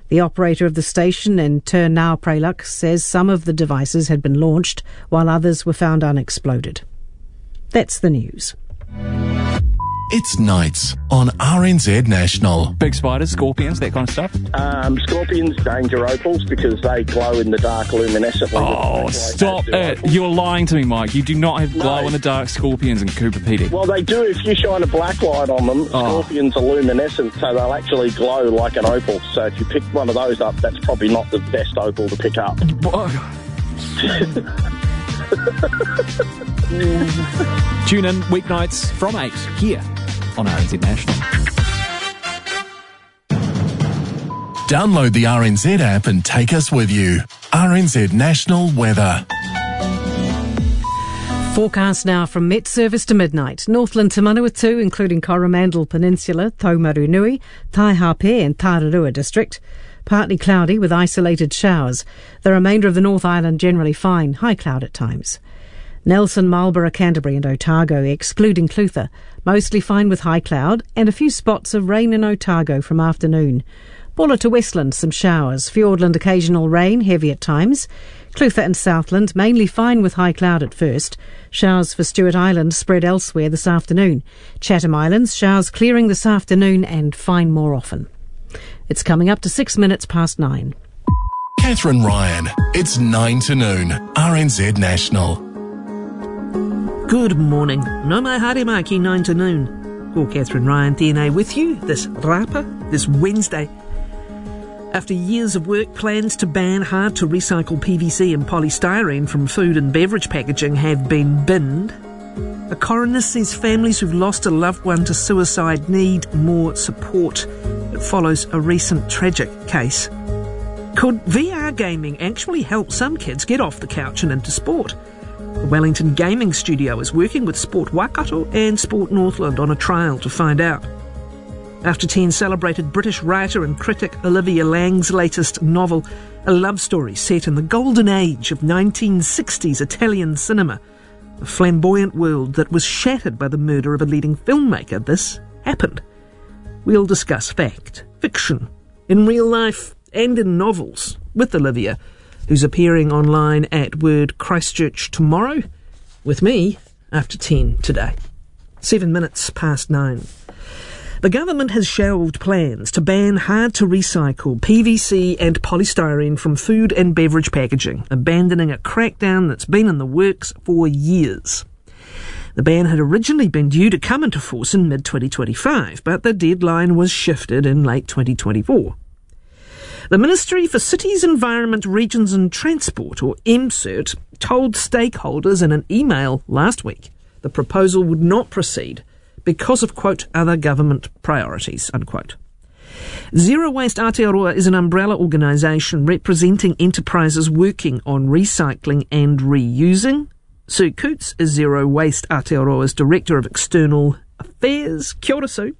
The operator of the station in Turnau-Praluk says some of the devices had been launched while others were found unexploded. That's the news. It's nights on RNZ National. Big spiders, scorpions, that kind of stuff? Scorpions, danger opals, because they glow in the dark luminescently. Oh, stop it. You're lying to me, Mike. You do not have glow-in-the-dark scorpions in Cooper Pedy. Well, they do. If you shine a black light on them, scorpions are luminescent, so they'll actually glow like an opal. So if you pick one of those up, that's probably not the best opal to pick up. Tune in weeknights from 8 here on RNZ National. Download the RNZ app and take us with you. RNZ National Weather. Forecast now from Met Service to midnight. Northland to Manawatu, including Coromandel Peninsula, Taumarunui, Taihape and Tararua district. Partly cloudy with isolated showers. The remainder of the North Island generally fine, high cloud at times. Nelson, Marlborough, Canterbury and Otago, excluding Clutha, mostly fine with high cloud and a few spots of rain in Otago from afternoon. Bulla to Westland, some showers. Fiordland, occasional rain, heavy at times. Clutha and Southland, mainly fine with high cloud at first. Showers for Stewart Island spread elsewhere this afternoon. Chatham Islands, showers clearing this afternoon and fine more often. It's coming up to 6 minutes past 9. Catherine Ryan. It's 9 to noon. RNZ National. Good morning. No mai haere maki 9 to noon. Ko Catherine Ryan tēnei with you this rapa, this Wednesday. After years of work, plans to ban hard-to-recycle PVC and polystyrene from food and beverage packaging have been binned. A coroner says families who've lost a loved one to suicide need more support. It follows a recent tragic case. Could VR gaming actually help some kids get off the couch and into sport? The Wellington Gaming Studio is working with Sport Waikato and Sport Northland on a trial to find out. After 10 celebrated British writer and critic Olivia Laing's latest novel, a love story set in the golden age of 1960s Italian cinema, a flamboyant world that was shattered by the murder of a leading filmmaker. This happened. We'll discuss fact, fiction, in real life and in novels with Olivia, who's appearing online at Word Christchurch tomorrow, with me after 10 today. 7 minutes past 9. The government has shelved plans to ban hard-to-recycle PVC and polystyrene from food and beverage packaging, abandoning a crackdown that's been in the works for years. The ban had originally been due to come into force in mid-2025, but the deadline was shifted in late 2024. The Ministry for Cities, Environment, Regions and Transport, or MCERT, told stakeholders in an email last week the proposal would not proceed because of, quote, other government priorities, unquote. Zero Waste Aotearoa is an umbrella organisation representing enterprises working on recycling and reusing. Sue Coots is Zero Waste Aotearoa's Director of External Affairs. Kia ora, Sue.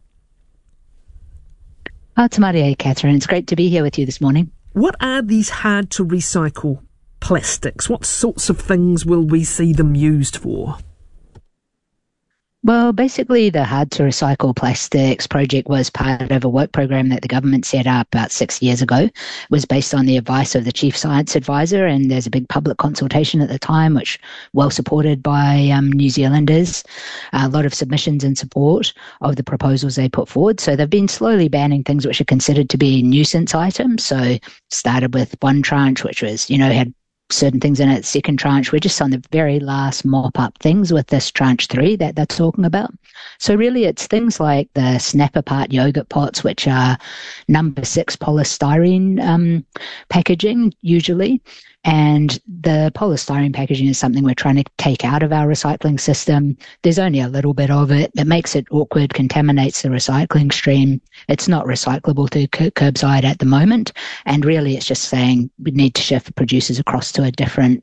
Tamaria, Catherine. It's great to be here with you this morning. What are these hard-to-recycle plastics? What sorts of things will we see them used for? Well, basically, the hard-to-recycle plastics project was part of a work program that the government set up about 6 years ago. It was based on the advice of the Chief Science Advisor, and there's a big public consultation at the time, which well supported by New Zealanders. A lot of submissions in support of the proposals they put forward. So they've been slowly banning things which are considered to be nuisance items. So started with one tranche, which was, had certain things in it. Second tranche, we're just on the very last mop-up things with this tranche 3 that they're talking about. So really it's things like the snap-apart yogurt pots, which are number 6 polystyrene packaging usually. And the polystyrene packaging is something we're trying to take out of our recycling system. There's only a little bit of it. It makes it awkward, contaminates the recycling stream. It's not recyclable to curbside at the moment. And really it's just saying we need to shift producers across to a different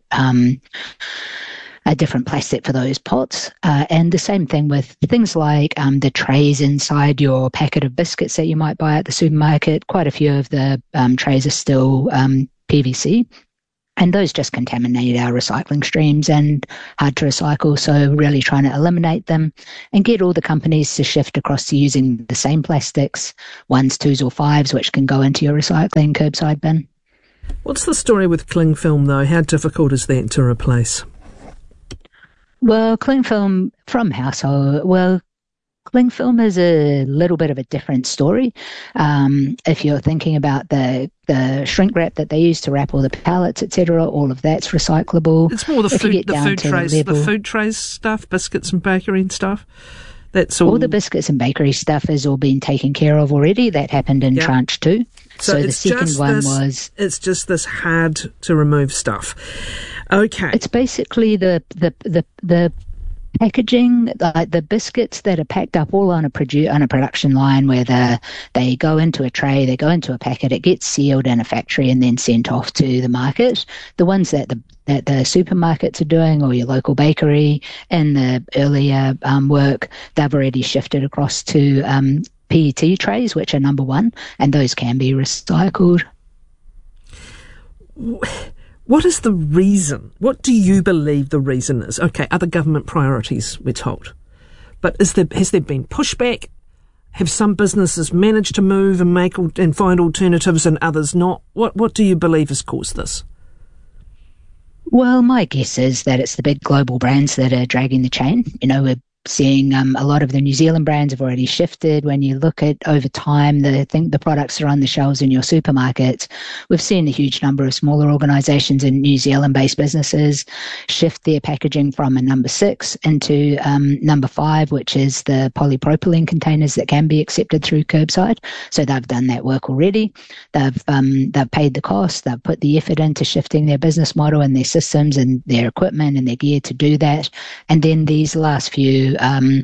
plastic for those pots. And the same thing with things like the trays inside your packet of biscuits that you might buy at the supermarket. Quite a few of the trays are still PVC. And those just contaminate our recycling streams and hard to recycle. So really trying to eliminate them and get all the companies to shift across to using the same plastics, 1s, 2s or 5s, which can go into your recycling curbside bin. What's the story with cling film, though? How difficult is that to replace? Well, cling film from household, cling film is a little bit of a different story. If you're thinking about the shrink wrap that they use to wrap all the pallets, etc., all of that's recyclable. It's more the food trays stuff, biscuits and bakery and stuff. That's all the biscuits and bakery stuff has all been taken care of already. That happened in tranche 2. So the second one was... It's just this hard to remove stuff. Okay. It's basically the packaging, like the biscuits that are packed up all on a production line where they go into a tray, they go into a packet, it gets sealed in a factory and then sent off to the market. The ones that the supermarkets are doing, or your local bakery, in the earlier work, they've already shifted across to PET trays, which are number 1, and those can be recycled. What is the reason? What do you believe the reason is? Okay, other government priorities, we're told. But has there been pushback? Have some businesses managed to move and find alternatives and others not? What do you believe has caused this? Well, my guess is that it's the big global brands that are dragging the chain. We're seeing a lot of the New Zealand brands have already shifted. When you look at over time, the products that are on the shelves in your supermarkets, we've seen a huge number of smaller organisations and New Zealand-based businesses shift their packaging from a number 6 into number 5, which is the polypropylene containers that can be accepted through curbside. So they've done that work already. They've paid the cost. They've put the effort into shifting their business model and their systems and their equipment and their gear to do that. And then these last few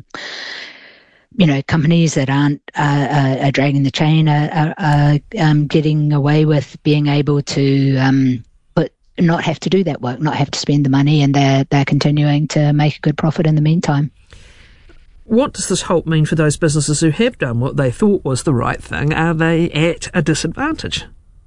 companies that aren't are dragging the chain are getting away with being able to not have to do that work, not have to spend the money, and they're continuing to make a good profit in the meantime. What does this halt mean for those businesses who have done what they thought was the right thing? Are they at a disadvantage?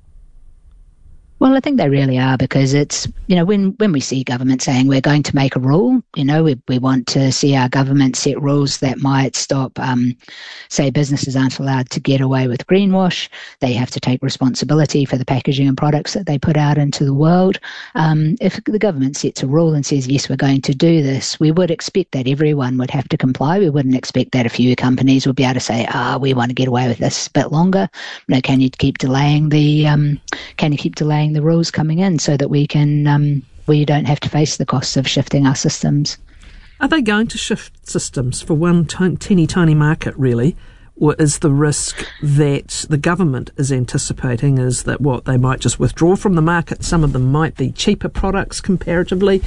Well, I think they really are, because it's, when we see government saying we're going to make a rule, we want to see our government set rules that might stop, say businesses aren't allowed to get away with greenwash. They have to take responsibility for the packaging and products that they put out into the world. If the government sets a rule and says, yes, we're going to do this, we would expect that everyone would have to comply. We wouldn't expect that a few companies would be able to say, we want to get away with this a bit longer. Can you keep delaying the rules coming in so that we don't have to face the costs of shifting our systems? Are they going to shift systems for one teeny tiny market, really? Or is the risk that the government is anticipating is that they might just withdraw from the market? Some of them might be cheaper products comparatively.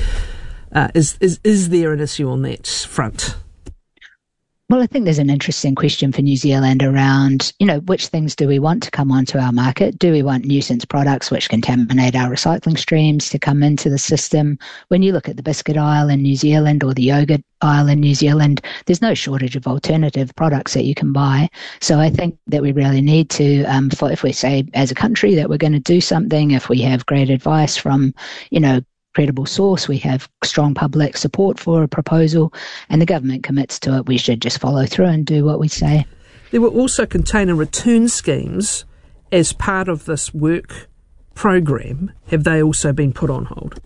Is there an issue on that front? Well, I think there's an interesting question for New Zealand around, which things do we want to come onto our market? Do we want nuisance products which contaminate our recycling streams to come into the system? When you look at the biscuit aisle in New Zealand or the yogurt aisle in New Zealand, there's no shortage of alternative products that you can buy. So I think that we really need to, if we say as a country that we're going to do something, if we have great advice from, credible source, we have strong public support for a proposal, and the government commits to it, we should just follow through and do what we say. There were also container return schemes as part of this work program. Have they also been put on hold?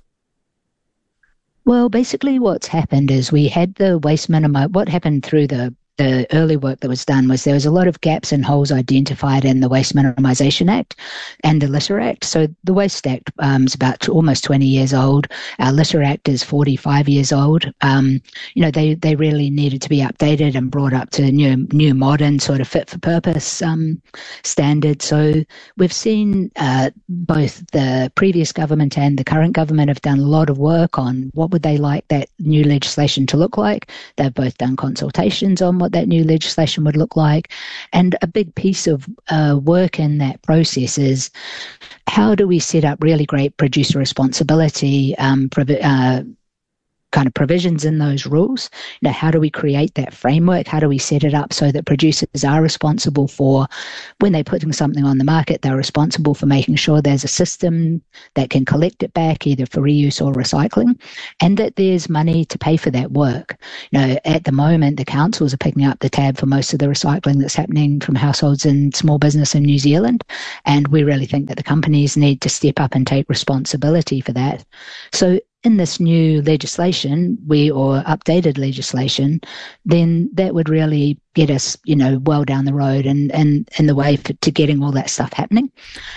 Well, basically what's happened is we had the waste minimum. What happened through the early work that was done was there was a lot of gaps and holes identified in the Waste Minimisation Act and the Litter Act. So the Waste Act is about almost 20 years old. Our Litter Act is 45 years old. They really needed to be updated and brought up to new modern sort of fit for purpose standards. So we've seen both the previous government and the current government have done a lot of work on what would they like that new legislation to look like. They've both done consultations on what that new legislation would look like. And a big piece of work in that process is how do we set up really great producer responsibility kind of provisions in those rules. How do we create that framework? How do we set it up so that producers are responsible for, when they're putting something on the market, they're responsible for making sure there's a system that can collect it back, either for reuse or recycling, and that there's money to pay for that work. At the moment, the councils are picking up the tab for most of the recycling that's happening from households and small business in New Zealand, and we really think that the companies need to step up and take responsibility for that. So in this new legislation, or updated legislation, then that would really get us, well down the road and in the way to getting all that stuff happening.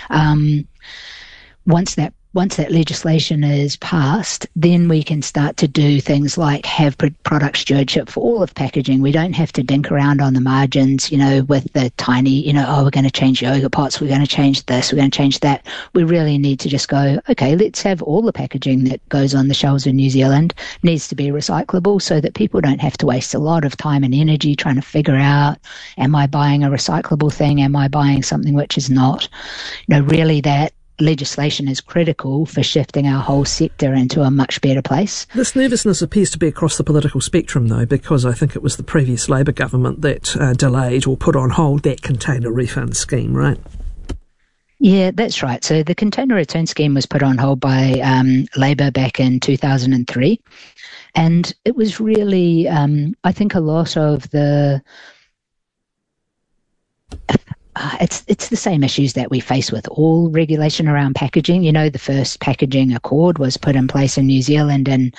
Once that legislation is passed, then we can start to do things like have product stewardship for all of packaging. We don't have to dink around on the margins, with the tiny, we're going to change yogurt pots, we're going to change this, we're going to change that. We really need to just go, okay, let's have all the packaging that goes on the shelves in New Zealand needs to be recyclable, so that people don't have to waste a lot of time and energy trying to figure out, am I buying a recyclable thing? Am I buying something which is not? Really that legislation is critical for shifting our whole sector into a much better place. This nervousness appears to be across the political spectrum, though, because I think it was the previous Labour government that delayed or put on hold that container refund scheme, right? Yeah, that's right. So the container return scheme was put on hold by Labour back in 2003. And it was really, I think a lot of the... It's the same issues that we face with all regulation around packaging. The first packaging accord was put in place in New Zealand in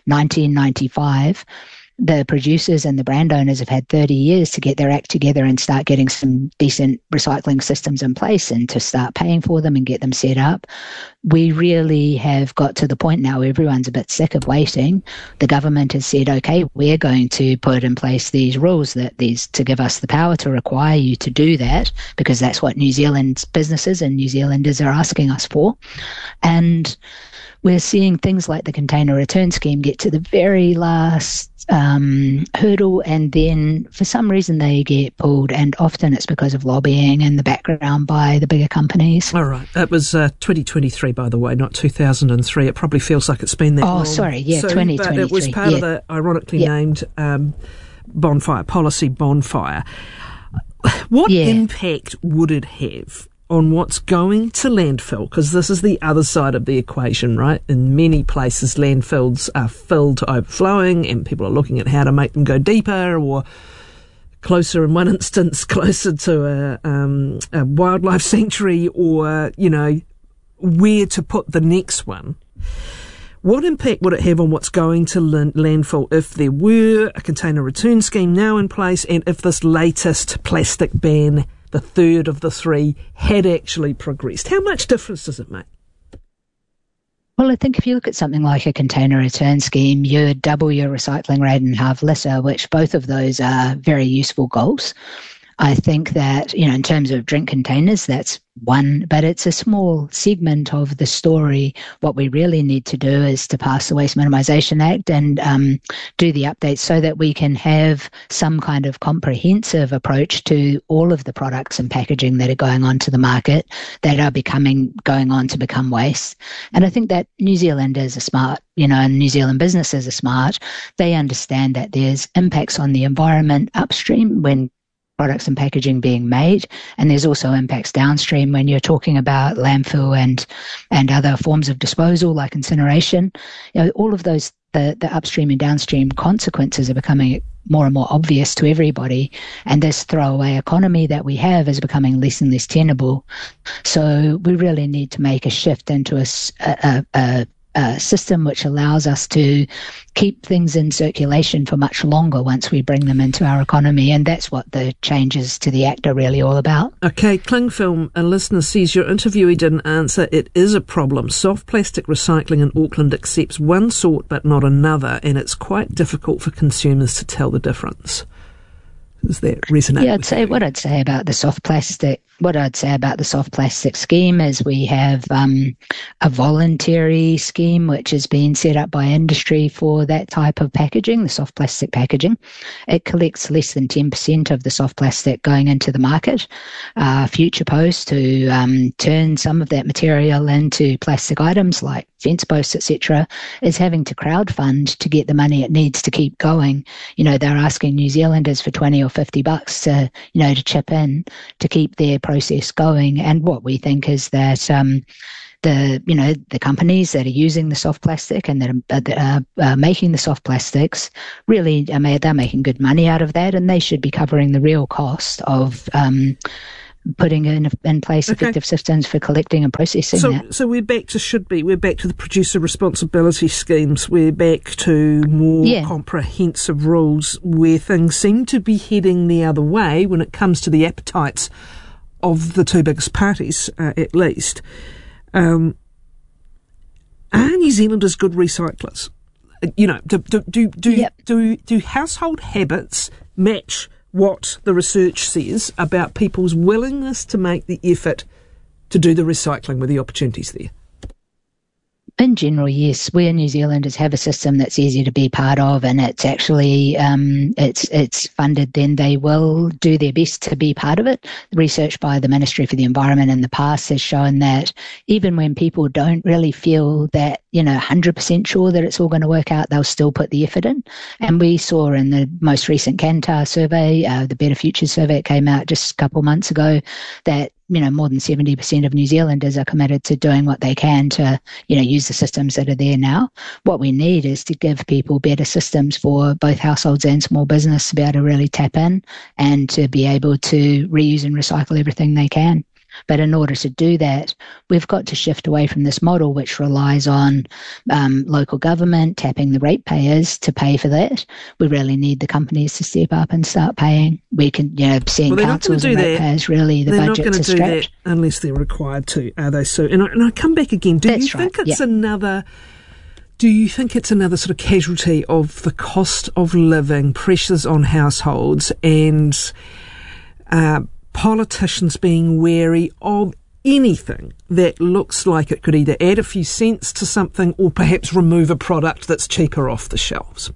1995. The producers and the brand owners have had 30 years to get their act together and start getting some decent recycling systems in place and to start paying for them and get them set up. We really have got to the point now where everyone's a bit sick of waiting. The government has said, okay, we're going to put in place these rules to give us the power to require you to do that, because that's what New Zealand's businesses and New Zealanders are asking us for. And we're seeing things like the container return scheme get to the very last hurdle, and then for some reason they get pulled, and often it's because of lobbying in the background by the bigger companies. All right. It was 2023, by the way, not 2003. It probably feels like it's been that long. Oh, sorry, yeah, 2023. But it was part of the ironically named policy bonfire. What impact would it have on what's going to landfill? Because this is the other side of the equation, right? In many places, landfills are filled to overflowing, and people are looking at how to make them go deeper, or closer, in one instance, closer to a wildlife sanctuary, or, where to put the next one. What impact would it have on what's going to landfill if there were a container return scheme now in place, and if this latest plastic ban, the third of the three, had actually progressed? How much difference does it make? Well, I think if you look at something like a container return scheme, you would double your recycling rate and halve litter, which both of those are very useful goals. I think that, in terms of drink containers, that's one, but it's a small segment of the story. What we really need to do is to pass the Waste Minimisation Act and do the updates so that we can have some kind of comprehensive approach to all of the products and packaging that are going onto the market that are going on to become waste. And I think that New Zealanders are smart, and New Zealand businesses are smart. They understand that there's impacts on the environment upstream when products and packaging being made, and there's also impacts downstream when you're talking about landfill and other forms of disposal like incineration. All of those, the upstream and downstream consequences are becoming more and more obvious to everybody, and this throwaway economy that we have is becoming less and less tenable. So we really need to make a shift into a system which allows us to keep things in circulation for much longer once we bring them into our economy, and that's what the changes to the Act are really all about. Okay, Clingfilm, a listener says your interviewee didn't answer. It is a problem. Soft plastic recycling in Auckland accepts one sort but not another, and it's quite difficult for consumers to tell the difference. Does that resonate? Yeah, what I'd say about the soft plastic scheme is we have a voluntary scheme which has been set up by industry for that type of packaging, the soft plastic packaging. It collects less than 10% of the soft plastic going into the market. Future Post to turn some of that material into plastic items like fence posts, etc., is having to crowdfund to get the money it needs to keep going. They're asking New Zealanders for $20 or $50 to, to chip in to keep their process going. And what we think is that the companies that are using the soft plastic and that are making the soft plastics really they're making good money out of that, and they should be covering the real cost of putting in place effective systems for collecting and processing that. So we're back to we're back to the producer responsibility schemes. We're back to more comprehensive rules where things seem to be heading the other way when it comes to the appetites of the two biggest parties, at least. Are New Zealanders good recyclers? Do household habits match what the research says about people's willingness to make the effort to do the recycling with the opportunities there? In general, yes. We New Zealanders have a system that's easy to be part of, and it's actually it's funded. Then they will do their best to be part of it. Research by the Ministry for the Environment in the past has shown that even when people don't really feel that 100% sure that it's all going to work out, they'll still put the effort in. And we saw in the most recent Kantar survey, the Better Futures survey, it came out just a couple months ago, that more than 70% of New Zealanders are committed to doing what they can to, use the systems that are there now. What we need is to give people better systems for both households and small business to be able to really tap in and to be able to reuse and recycle everything they can. But in order to do that, we've got to shift away from this model, which relies on local government tapping the ratepayers to pay for that. We really need the companies to step up and start paying. We can, seeing councils and ratepayers really the budgets are stretched. They're not going to do that unless they're required to, are they, Sue? And I come back again. Do you think it's another sort of casualty of the cost of living, pressures on households, and politicians being wary of anything that looks like it could either add a few cents to something or perhaps remove a product that's cheaper off the shelves?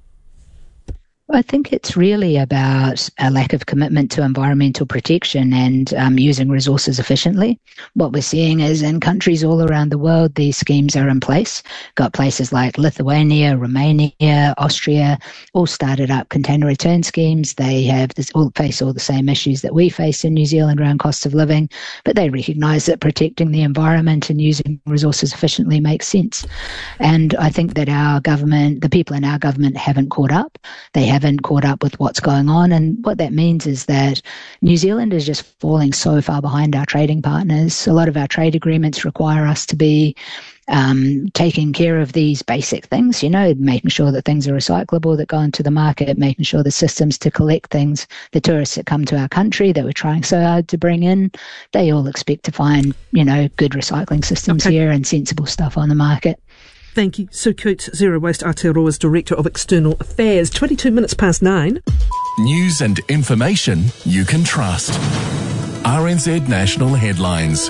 I think it's really about a lack of commitment to environmental protection and using resources efficiently. What we're seeing is in countries all around the world, these schemes are in place. Got places like Lithuania, Romania, Austria, all started up container return schemes. They all face all the same issues that we face in New Zealand around cost of living, but they recognise that protecting the environment and using resources efficiently makes sense. And I think that the people in our government haven't caught up. They haven't caught up with what's going on, and what that means is that New Zealand is just falling so far behind our trading partners. A lot of our trade agreements require us to be taking care of these basic things, making sure that things are recyclable that go into the market, making sure the systems to collect things, the tourists that come to our country that we're trying so hard to bring in, they all expect to find, good recycling systems here and sensible stuff on the market. Thank you. Sue Cootes, Zero Waste Aotearoa's Director of External Affairs. 22 minutes past 9. News and information you can trust. RNZ National Headlines.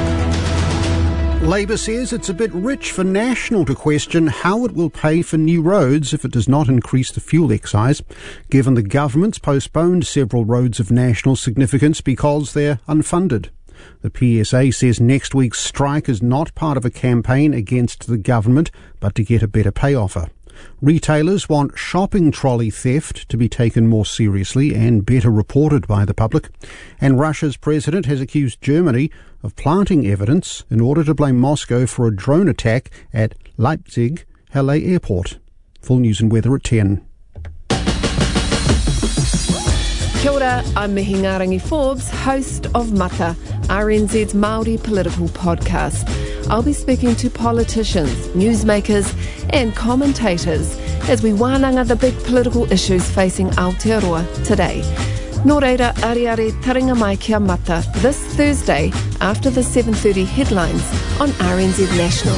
Labor says it's a bit rich for National to question how it will pay for new roads if it does not increase the fuel excise, given the government's postponed several roads of national significance because they're unfunded. The PSA says next week's strike is not part of a campaign against the government, but to get a better pay offer. Retailers want shopping trolley theft to be taken more seriously and better reported by the public. And Russia's president has accused Germany of planting evidence in order to blame Moscow for a drone attack at Leipzig-Halle Airport. Full news and weather at 10. Kia ora, I'm Mihingarangi Forbes, host of Mata, RNZ's Māori political podcast. I'll be speaking to politicians, newsmakers and commentators as we wānanga the big political issues facing Aotearoa today. Nō reira, ariare taringa mai kia Mata this Thursday after the 7:30 headlines on RNZ National.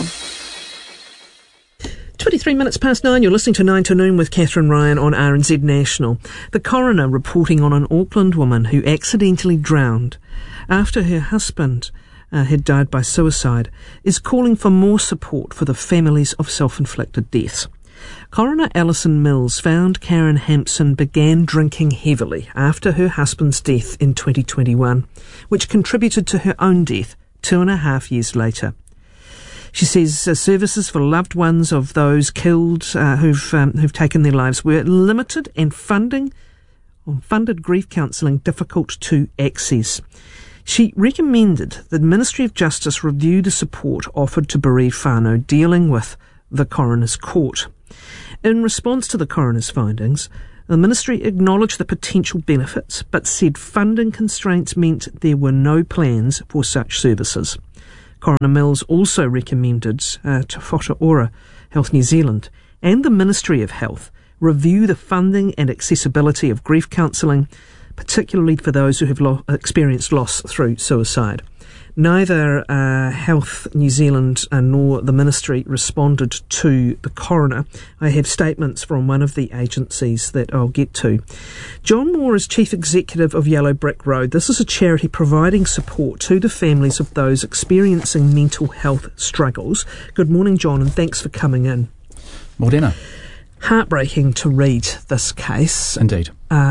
23 minutes past 9, you're listening to 9 to Noon with Catherine Ryan on RNZ National. The coroner reporting on an Auckland woman who accidentally drowned after her husband had died by suicide is calling for more support for the families of self-inflicted deaths. Coroner Alison Mills found Karen Hampson began drinking heavily after her husband's death in 2021, which contributed to her own death 2.5 years later. She says services for loved ones of those killed who've taken their lives were limited and funded grief counselling difficult to access. She recommended the Ministry of Justice review the support offered to bereaved whānau dealing with the coroner's court. In response to the coroner's findings, the Ministry acknowledged the potential benefits, but said funding constraints meant there were no plans for such services. Coroner Mills also recommended to Whata Ora Health New Zealand and the Ministry of Health review the funding and accessibility of grief counselling, particularly for those who have experienced loss through suicide. Neither Health New Zealand nor the Ministry responded to the coroner. I have statements from one of the agencies that I'll get to. John Moore is Chief Executive of Yellow Brick Road. This is a charity providing support to the families of those experiencing mental health struggles. Good morning, John, and thanks for coming in. Morena. Heartbreaking to read this case. Indeed.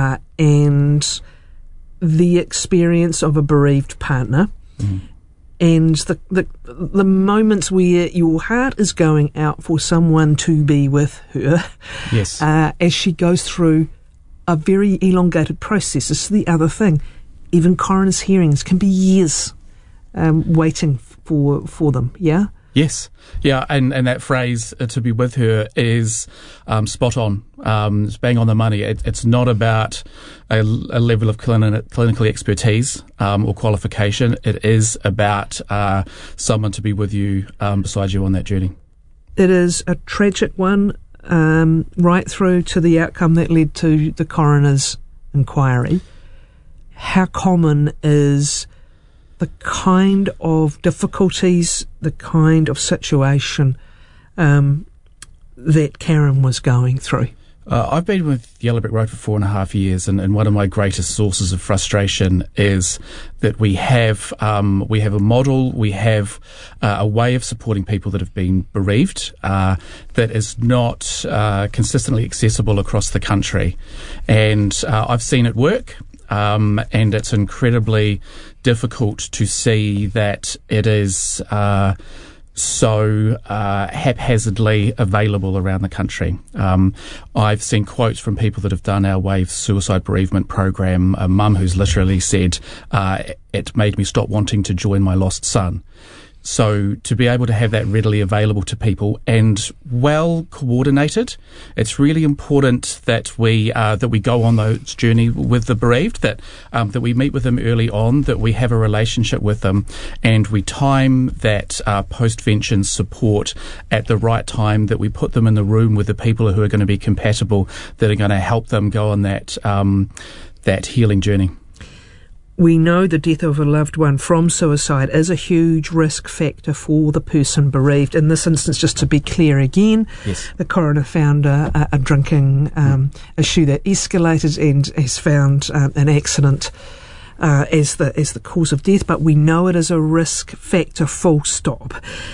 And the experience of a bereaved partner. Mm. And the moments where your heart is going out for someone to be with her, yes, as she goes through a very elongated process. This is the other thing. Even coroner's hearings can be years waiting for them, yeah? Yes, yeah, and that phrase, to be with her, is spot on. It's bang on the money. It's not about a level of clinical expertise or qualification. It is about someone to be with you, beside you on that journey. It is a tragic one, right through to the outcome that led to the coroner's inquiry. How common is the kind of difficulties, the kind of situation that Karen was going through? I've been with Yellow Brick Road for 4.5 years, and one of my greatest sources of frustration is that we have a model, we have a way of supporting people that have been bereaved that is not consistently accessible across the country. And I've seen it work. And it's incredibly difficult to see that it is so haphazardly available around the country. I've seen quotes from people that have done our WAVE suicide bereavement program, a mum who's literally said, it made me stop wanting to join my lost son. So to be able to have that readily available to people and well coordinated, it's really important that we go on those journey with the bereaved, that we meet with them early on, that we have a relationship with them, and we time that post-vention support at the right time, that we put them in the room with the people who are going to be compatible, that are going to help them go on that healing journey. We know the death of a loved one from suicide is a huge risk factor for the person bereaved. In this instance, just to be clear again, yes, the coroner found a drinking issue that escalated and has found an accident as the cause of death, but we know it is a risk factor, full stop.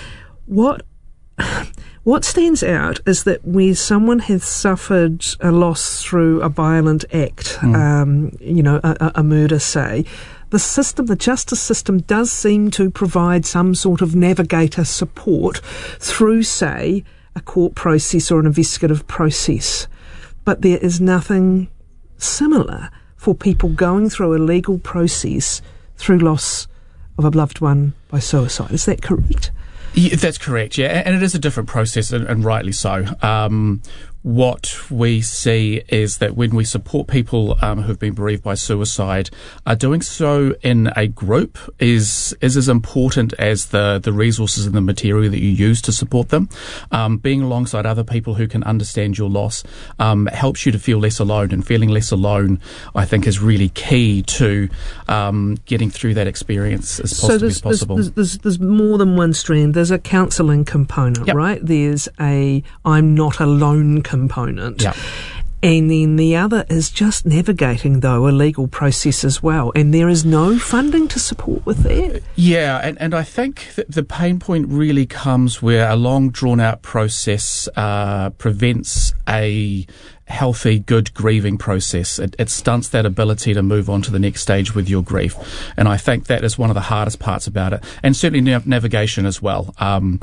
What stands out is that where someone has suffered a loss through a violent act, a murder, say, the justice system does seem to provide some sort of navigator support through, say, a court process or an investigative process. But there is nothing similar for people going through a legal process through loss of a loved one by suicide. Is that correct? Yeah, that's correct, yeah, and it is a different process, and rightly so. What we see is that when we support people who have been bereaved by suicide, doing so in a group is as important as the resources and the material that you use to support them. Being alongside other people who can understand your loss helps you to feel less alone, and feeling less alone, I think, is really key to getting through that experience as possibly as possible. There's more than one strand. There's a counselling component, yep, right? There's a I'm not alone component. Yep. And then the other is just navigating, though, a legal process as well. And there is no funding to support with that. Yeah, and I think that the pain point really comes where a long, drawn-out process prevents a healthy, good grieving process. It stunts that ability to move on to the next stage with your grief. And I think that is one of the hardest parts about it. And certainly navigation as well.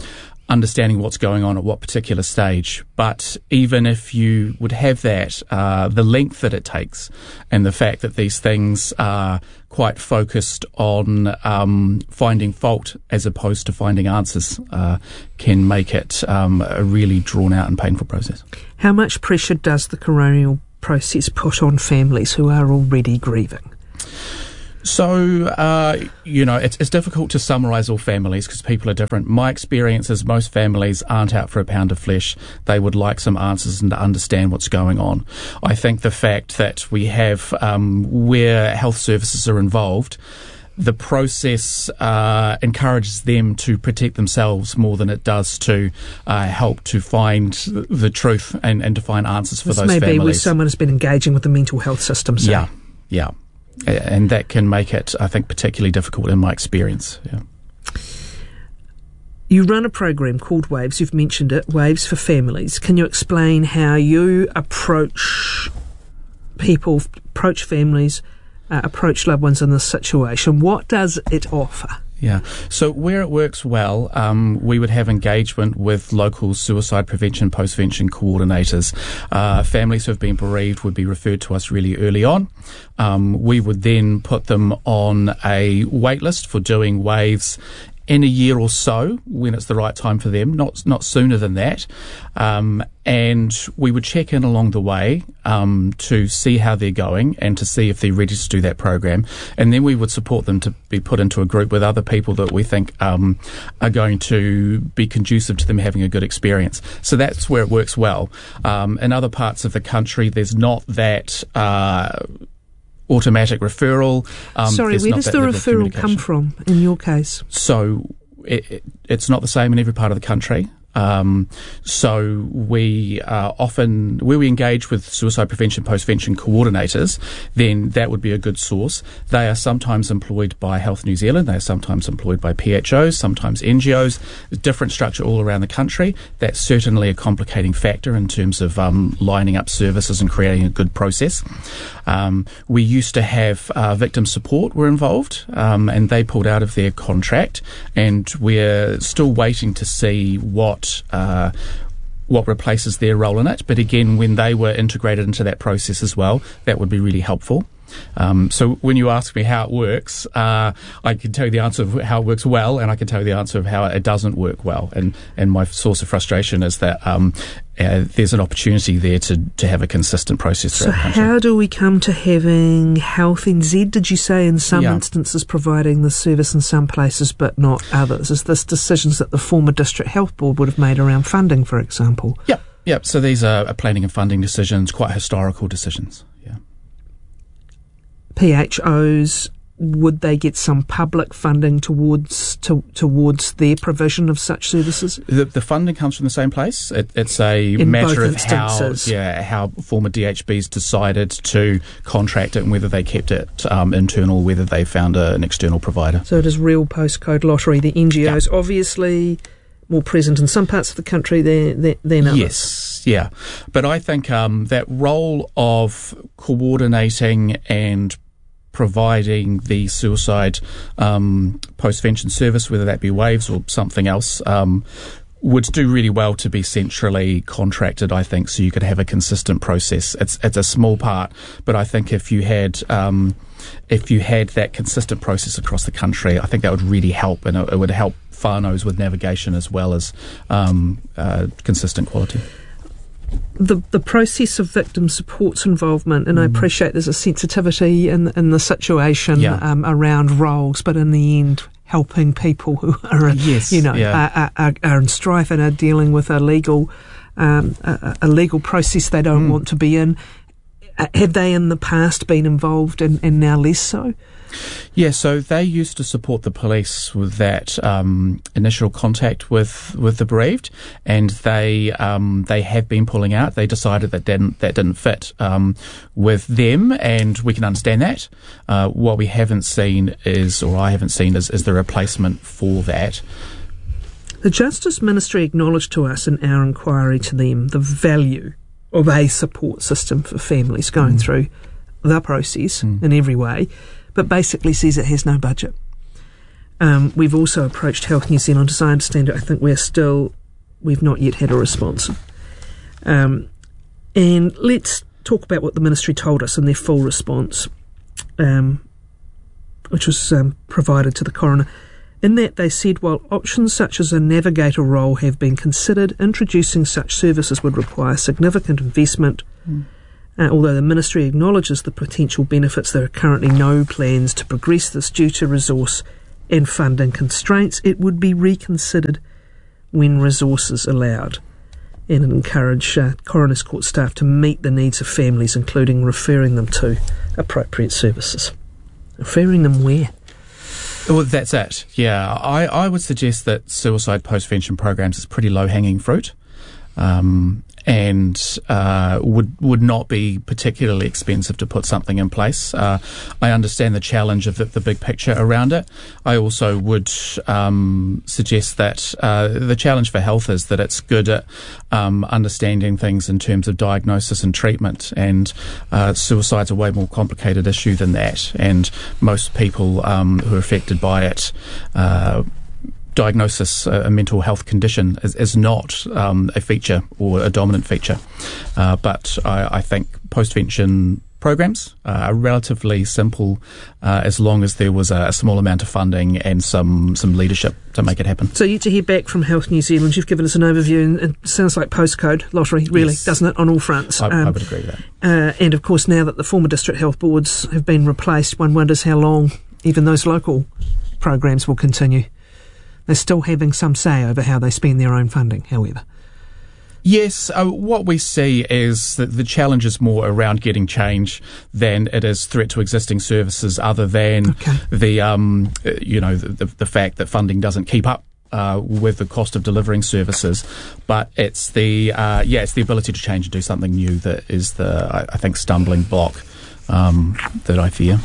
understanding what's going on at what particular stage. But even if you would have that, the length that it takes and the fact that these things are quite focused on finding fault as opposed to finding answers can make it a really drawn out and painful process. How much pressure does the coronial process put on families who are already grieving? So, it's difficult to summarise all families because people are different. My experience is most families aren't out for a pound of flesh. They would like some answers and to understand what's going on. I think the fact that we have, where health services are involved, the process encourages them to protect themselves more than it does to help to find the truth and to find answers for those families. This may be where someone has been engaging with the mental health system. So. Yeah. And that can make it, I think, particularly difficult in my experience. Yeah. You run a program called Waves. You've mentioned it, Waves for Families. Can you explain how you approach people, approach families, approach loved ones in this situation? What does it offer? Yeah. So where it works well, we would have engagement with local suicide prevention, post-vention coordinators. Families who have been bereaved would be referred to us really early on. We would then put them on a wait list for doing Waves in a year or so when it's the right time for them, not sooner than that. And we would check in along the way to see how they're going and to see if they're ready to do that program. And then we would support them to be put into a group with other people that we think are going to be conducive to them having a good experience. So that's where it works well. In other parts of the country, there's not that automatic referral. Sorry, where does the referral come from in your case? So it's not the same in every part of the country. So we often, where we engage with suicide prevention, post-vention coordinators, then that would be a good source. They are sometimes employed by Health New Zealand. They are sometimes employed by PHOs, sometimes NGOs. There's different structure all around the country. That's certainly a complicating factor in terms of lining up services and creating a good process. We used to have victim support were involved, and they pulled out of their contract, and we're still waiting to see what replaces their role in it. But again, when they were integrated into that process as well, that would be really helpful. So when you ask me how it works, I can tell you the answer of how it works well, and I can tell you the answer of how it doesn't work well. And my source of frustration is that there's an opportunity there to have a consistent process throughout the country. So how do we come to having Health NZ, did you say, in some instances providing the service in some places but not others? Is this decisions that the former District Health Board would have made around funding, for example? Yep. So these are planning and funding decisions, quite historical decisions. Yeah. PHOs, would they get some public funding towards their provision of such services? The funding comes from the same place. It's a matter of how former DHBs decided to contract it and whether they kept it internal, whether they found an external provider. So it is real postcode lottery. The NGOs obviously more present in some parts of the country than others. Yes, yeah. But I think that role of coordinating and providing the suicide post-vention service, whether that be Waves or something else, would do really well to be centrally contracted, I think, so you could have a consistent process. It's a small part, but I think if you had that consistent process across the country, I think that would really help, and it would help whānaus with navigation as well as consistent quality. The process of victim support's involvement, and I appreciate there's a sensitivity in the situation around roles, but in the end, helping people who are are in strife and are dealing with a legal process they don't want to be in. Have they in the past been involved and now less so? Yeah, so they used to support the police with that initial contact with the bereaved, and they have been pulling out. They decided that didn't fit with them, and we can understand that. What we haven't seen is, or I haven't seen, is the replacement for that. The Justice Ministry acknowledged to us in our inquiry to them the value of a support system for families going through the process in every way, but basically says it has no budget. We've also approached Health New Zealand. As I understand it, I think we're still we've not yet had a response. And let's talk about what the ministry told us in their full response, which was provided to the coroner. In that, they said, while options such as a navigator role have been considered, introducing such services would require significant investment. Although the ministry acknowledges the potential benefits, there are currently no plans to progress this due to resource and funding constraints. It would be reconsidered when resources allowed, and it encouraged Coroner's Court staff to meet the needs of families, including referring them to appropriate services. Referring them where? Well, that's it. Yeah, I would suggest that suicide postvention programs is pretty low-hanging fruit, and would not be particularly expensive to put something in place. I understand the challenge of the big picture around it. I also would suggest that the challenge for health is that it's good at understanding things in terms of diagnosis and treatment, and suicide's a way more complicated issue than that, and most people who are affected by it diagnosis, a mental health condition, is not a feature or a dominant feature. But I think postvention programs are relatively simple as long as there was a small amount of funding and some leadership to make it happen. So yet to hear back from Health New Zealand. You've given us an overview, and it sounds like postcode lottery, really, yes, doesn't it, on all fronts? I would agree with that. And of course, now that the former district health boards have been replaced, one wonders how long even those local programs will continue. They're still having some say over how they spend their own funding, however. Yes, what we see is that the challenge is more around getting change than it is threat to existing services, other than the fact that funding doesn't keep up with the cost of delivering services. But it's the ability to change and do something new that is the, I think, stumbling block that I fear.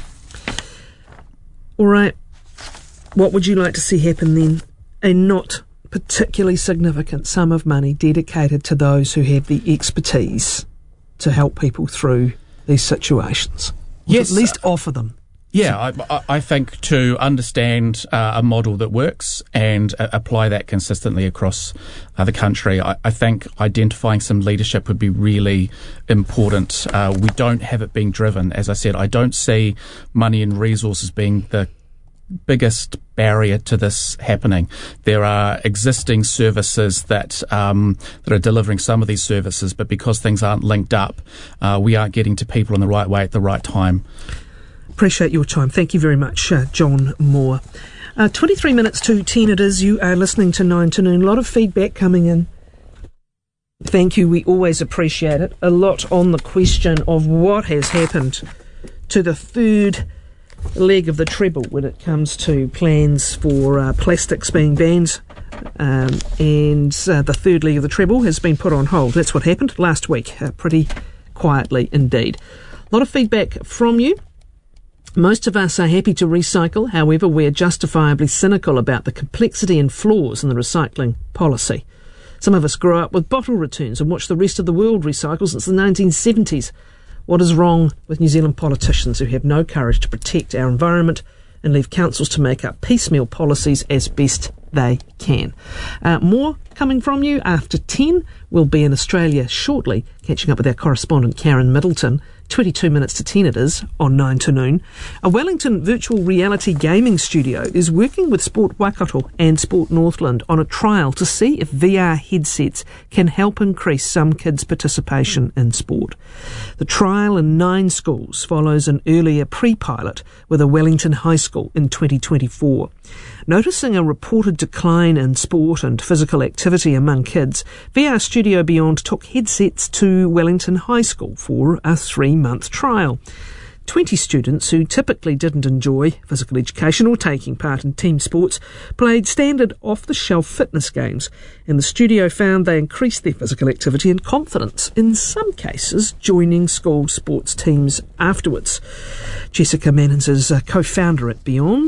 All right. What would you like to see happen then? A not particularly significant sum of money dedicated to those who have the expertise to help people through these situations. Yes, at least offer them. Yeah, I think to understand a model that works and apply that consistently across the country, I think identifying some leadership would be really important. We don't have it being driven. As I said, I don't see money and resources being the biggest barrier to this happening. There are existing services that are delivering some of these services, but because things aren't linked up, we aren't getting to people in the right way at the right time. Appreciate your time. Thank you very much, John Moore. 23 minutes to 10 it is. You are listening to 9 to Noon. A lot of feedback coming in. Thank you. We always appreciate it. A lot on the question of what has happened to the third leg of the treble when it comes to plans for plastics being banned, and the third leg of the treble has been put on hold. That's what happened last week, pretty quietly indeed. A lot of feedback from you. Most of us are happy to recycle, however we're justifiably cynical about the complexity and flaws in the recycling policy. Some of us grew up with bottle returns and watched the rest of the world recycle since the 1970s. What is wrong with New Zealand politicians who have no courage to protect our environment and leave councils to make up piecemeal policies as best they can? More coming from you after 10. We'll be in Australia shortly, catching up with our correspondent Karen Middleton. 22 minutes to 10 it is on 9 to Noon. A Wellington virtual reality gaming studio is working with Sport Waikato and Sport Northland on a trial to see if VR headsets can help increase some kids' participation in sport. The trial in 9 schools follows an earlier pre-pilot with a Wellington high school in 2024. Noticing a reported decline in sport and physical activity among kids, VR Studio Beyond took headsets to Wellington High School for a 3-month trial. 20 students who typically didn't enjoy physical education or taking part in team sports played standard off-the-shelf fitness games, and the studio found they increased their physical activity and confidence, in some cases joining school sports teams afterwards. Jessica Mannins is a co-founder at Beyond.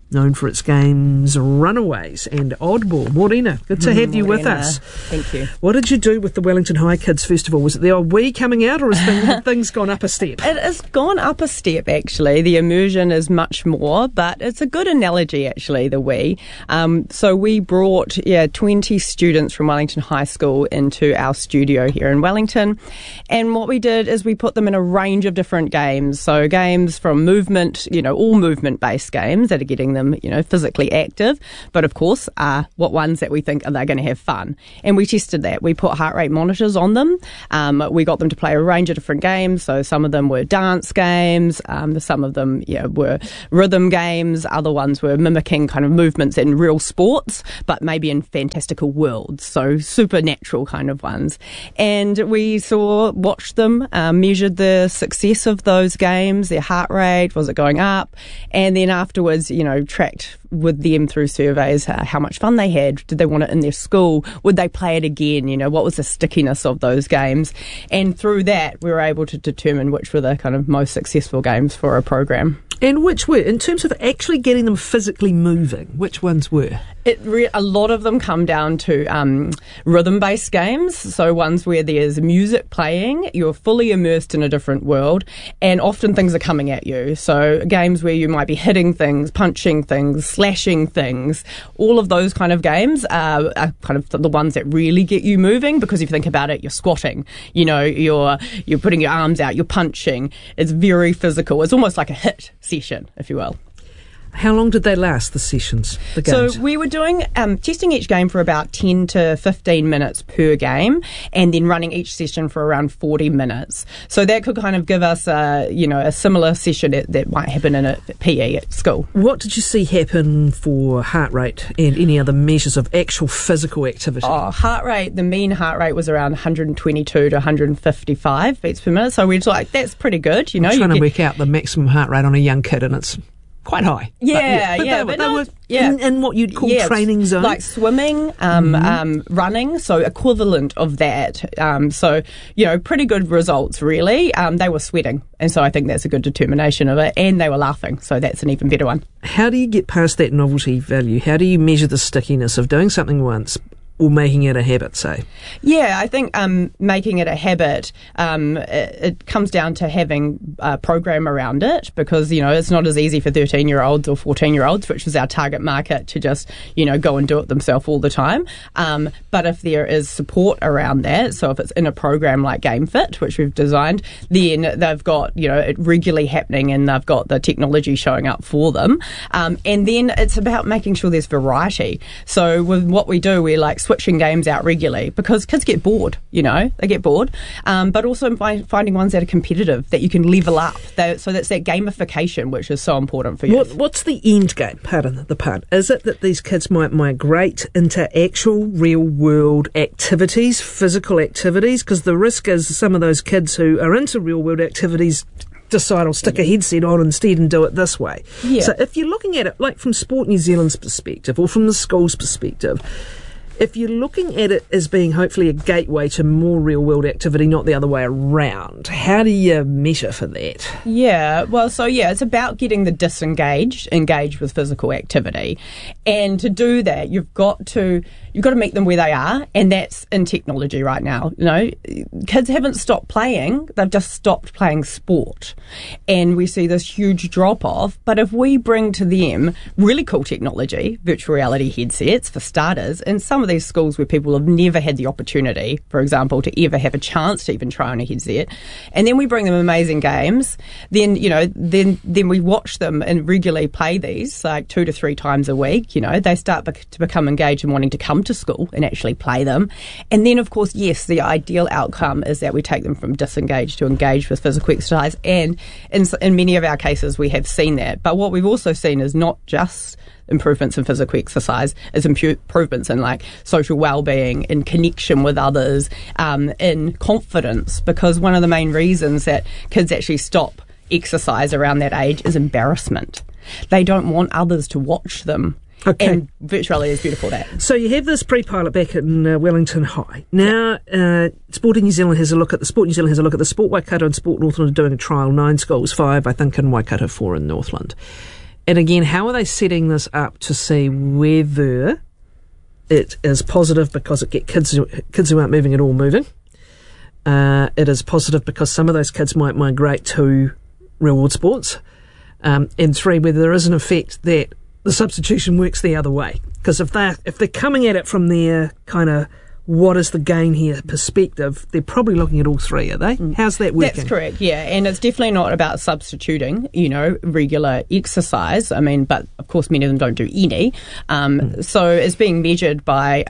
known for its games Runaways and Oddball. Morena, good to have you with us. Thank you. What did you do with the Wellington High kids, first of all? Was it the old Wii coming out, or has things gone up a step? It has gone up a step, actually. The immersion is much more, but it's a good analogy, actually, the Wii. So we brought 20 students from Wellington High School into our studio here in Wellington, and what we did is we put them in a range of different games. So games from movement, all movement-based games that are getting them, physically active, but of course what ones that we think are they going to have fun. And we tested that. We put heart rate monitors on them. We got them to play a range of different games. So some of them were dance games, some of them were rhythm games, other ones were mimicking kind of movements in real sports, but maybe in fantastical worlds, so supernatural kind of ones. And we watched them, measured the success of those games, their heart rate, was it going up, and then afterwards, tracked with them through surveys how much fun they had. Did they want it in their school? Would they play it again? What was the stickiness of those games? And through that, we were able to determine which were the kind of most successful games for a program. And which were, in terms of actually getting them physically moving, which ones were? A lot of them come down to rhythm-based games, so ones where there's music playing, you're fully immersed in a different world, and often things are coming at you. So games where you might be hitting things, punching things, slashing things, all of those kind of games are kind of the ones that really get you moving, because if you think about it, you're squatting, you're putting your arms out, you're punching. It's very physical. It's almost like a hit session, if you will. How long did they last, the sessions, the games? So we were doing, testing each game for about 10 to 15 minutes per game, and then running each session for around 40 minutes. So that could kind of give us a similar session that might happen in a PE at school. What did you see happen for heart rate and any other measures of actual physical activity? Heart rate, the mean heart rate was around 122 to 155 beats per minute. So we're like, that's pretty good. I'm trying to work out the maximum heart rate on a young kid, and it's quite high. But they were in what you'd call training zone. Like swimming, running, so equivalent of that. So, pretty good results, really. They were sweating, and so I think that's a good determination of it. And they were laughing, so that's an even better one. How do you get past that novelty value? How do you measure the stickiness of doing something once or making it a habit, say? Yeah, I think making it a habit, it comes down to having a program around it, because, it's not as easy for 13-year-olds or 14-year-olds, which is our target market, to just, go and do it themselves all the time. But if there is support around that, so if it's in a program like GameFit, which we've designed, then they've got, it regularly happening, and they've got the technology showing up for them. And then it's about making sure there's variety. So with what we do, we're like switching games out regularly, because kids get bored, they get bored, but also finding ones that are competitive, that you can level up. So that's that gamification, which is so important for you. What's the end game? Pardon the pun. Is it that these kids might migrate into actual real-world activities, physical activities? Because the risk is some of those kids who are into real-world activities decide I'll stick a headset on instead and do it this way. Yeah. So if you're looking at it like from Sport New Zealand's perspective, or from the school's perspective, if you're looking at it as being hopefully a gateway to more real-world activity, not the other way around, how do you measure for that? Yeah, it's about getting the disengaged engaged with physical activity. And to do that, you've got to meet them where they are, and that's in technology right now. Kids haven't stopped playing, they've just stopped playing sport. And we see this huge drop-off, but if we bring to them really cool technology, virtual reality headsets for starters, and some of these schools where people have never had the opportunity, for example, to ever have a chance to even try on a headset, and then we bring them amazing games, then we watch them and regularly play these like 2 to 3 times a week. They start to become engaged and wanting to come to school and actually play them. And then, of course, yes, the ideal outcome is that we take them from disengaged to engaged with physical exercise, and in many of our cases we have seen that. But what we've also seen is not just improvements in physical exercise, is improvements in like social well-being, in connection with others, in confidence, because one of the main reasons that kids actually stop exercise around that age is embarrassment. They don't want others to watch them. Okay. And virtuality is beautiful at that. So you have this pre-pilot back in Wellington High. Now, Sport New Zealand has a look at the Sport Waikato and Sport Northland are doing a trial. 9 schools, 5 I think in Waikato, 4 in Northland. And again, how are they setting this up to see whether it is positive because it gets kids who aren't moving at all moving? It is positive because some of those kids might migrate to reward sports. And 3, whether there is an effect that the substitution works the other way. Because if they're coming at it from their kind of what is the gain here perspective, they're probably looking at all 3, are they? How's that working? That's correct, yeah. And it's definitely not about substituting, regular exercise. I mean, but of course many of them don't do any. So it's being measured by,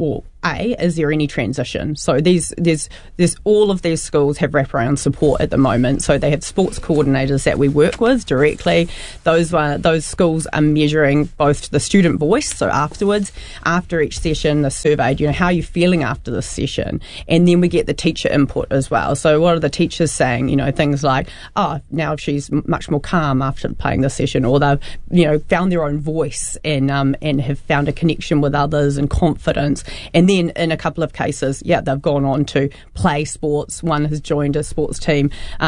is there any transition? So there's all of these schools have wraparound support at the moment. So they have sports coordinators that we work with directly. Those schools are measuring both the student voice. So afterwards, after each session, they're surveyed. How are you feeling after this session? And then we get the teacher input as well. So what are the teachers saying? Things like, now she's much more calm after playing this session, or they've found their own voice and have found a connection with others and confidence. And then in a couple of cases, they've gone on to play sports. One has joined a sports team,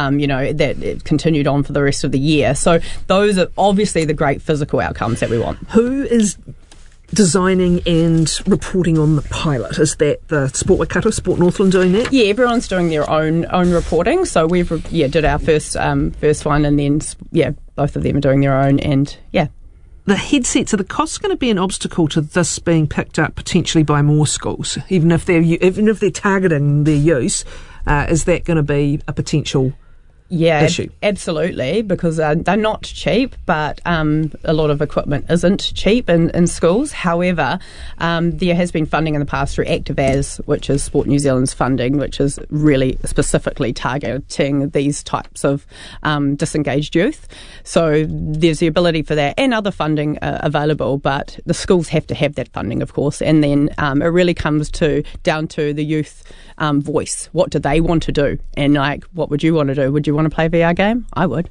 that continued on for the rest of the year. So those are obviously the great physical outcomes that we want. Who is designing and reporting on the pilot? Is that the Sport Waikato, Sport Northland doing that? Yeah, everyone's doing their own reporting. So we've did our first one, and then both of them are doing their own, and The headsets, are the costs going to be an obstacle to this being picked up potentially by more schools, even if they're targeting their use? Is that going to be a potential issue? Absolutely, because they're not cheap, but a lot of equipment isn't cheap in schools. However, there has been funding in the past through ActiveAS, which is Sport New Zealand's funding, which is really specifically targeting these types of disengaged youth. So there's the ability for that, and other funding available, but the schools have to have that funding, of course, and then it really comes down to the youth voice. What do they want to do? And what would you want to do? Would you want to play a VR game? I would.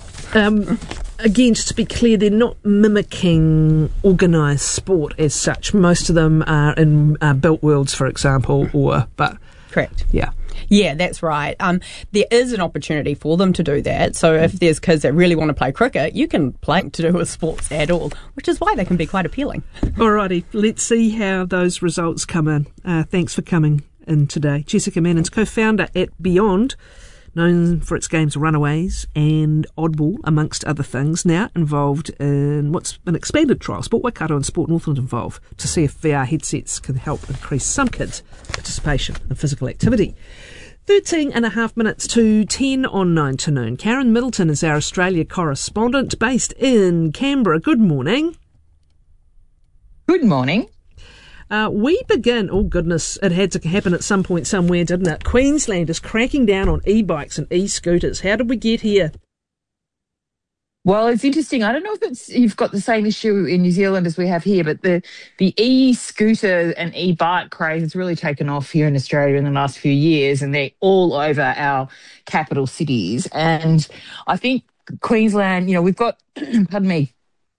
Again, just to be clear, they're not mimicking organised sport as such. Most of them are in built worlds, for example, Correct. Yeah. Yeah, that's right. There is an opportunity for them to do that. So if there's kids that really want to play cricket, you can play to do with sports at all, which is why they can be quite appealing. Alrighty, let's see how those results come in. Thanks for coming in today. Jessica Mannins, co-founder at Beyond, known for its games Runaways and Oddball, amongst other things, now involved in what's an expanded trial, Sport Waikato and Sport Northland involved, to see if VR headsets can help increase some kids' participation in physical activity. 13.5 minutes to 10 on 9 to noon. Karen Middleton is our Australia correspondent based in Canberra. Good morning. Good morning. We begin, oh goodness, it had to happen at some point somewhere, didn't it? Queensland is cracking down on e-bikes and e-scooters. How did we get here? Well, it's interesting. I don't know if you've got the same issue in New Zealand as we have here, but the e-scooter and e-bike craze has really taken off here in Australia in the last few years, and they're all over our capital cities. And I think Queensland, we've got, pardon me,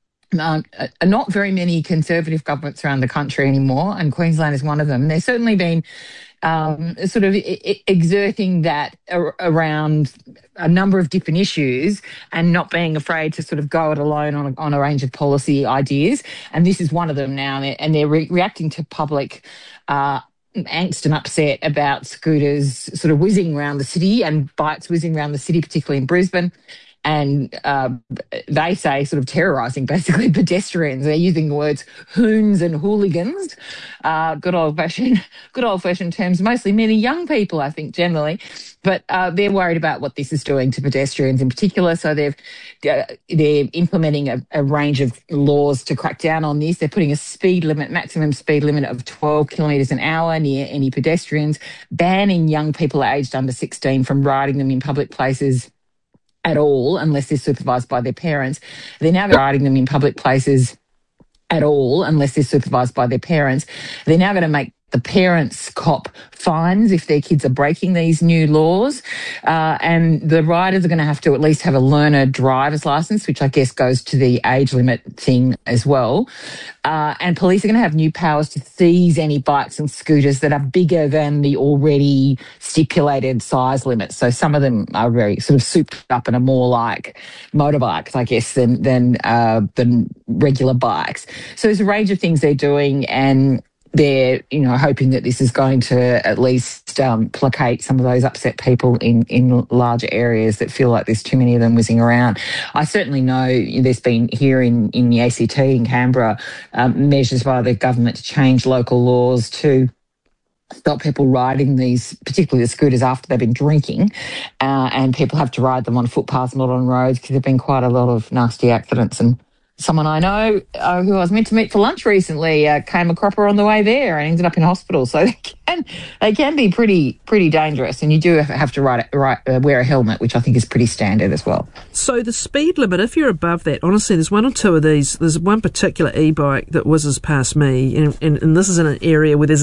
not very many Conservative governments around the country anymore, and Queensland is one of them. There's certainly been sort of exerting that around a number of different issues and not being afraid to sort of go it alone on a range of policy ideas. And this is one of them now, and they're reacting to public angst and upset about scooters sort of whizzing around the city and bikes whizzing around the city, particularly in Brisbane. And they say sort of terrorising basically pedestrians. They're using the words hoons and hooligans, good old fashioned terms, mostly meaning young people, I think, generally. But they're worried about what this is doing to pedestrians in particular. So they're implementing a range of laws to crack down on this. They're putting a maximum speed limit of 12 kilometres an hour near any pedestrians, banning young people aged under 16 from riding them in public places at all, unless they're supervised by their parents. They're now riding them in public places at all, unless they're supervised by their parents. They're now going to make the parents cop fines if their kids are breaking these new laws. And the riders are going to have to at least have a learner driver's license, which I guess goes to the age limit thing as well. And police are going to have new powers to seize any bikes and scooters that are bigger than the already stipulated size limit. So some of them are very sort of souped up and are more like motorbikes, I guess, than regular bikes. So there's a range of things they're doing, and they're, hoping that this is going to at least placate some of those upset people in larger areas that feel like there's too many of them whizzing around. I certainly know there's been here in the ACT in Canberra measures by the government to change local laws to stop people riding these, particularly the scooters, after they've been drinking, and people have to ride them on footpaths, not on roads, because there have been quite a lot of nasty accidents. And someone I know who I was meant to meet for lunch recently came a cropper on the way there and ended up in hospital. So they can be pretty dangerous, and you do have to wear a helmet, which I think is pretty standard as well. So the speed limit, if you're above that, honestly, there's one or two of these. There's one particular e-bike that whizzes past me, and this is in an area where there's